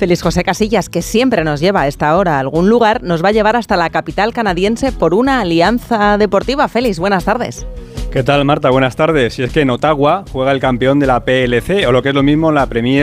Félix José Casillas, que siempre nos lleva a esta hora a algún lugar, nos va a llevar hasta la capital canadiense por una alianza deportiva. Félix, buenas tardes. ¿Qué tal, Marta? Buenas tardes. Y es que en Ottawa juega el campeón de la PLC, o lo que es lo mismo, la Premier